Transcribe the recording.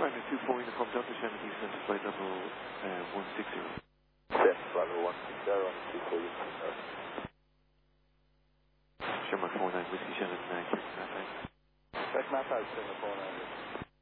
Ryder 24 Uniform Delta 70 Center flight level 160. Set level 160 on 24 Uniform Delta. Sherman 49 Whiskey Shannon, Kirk Matt. Kirk Matt, Sherman 49.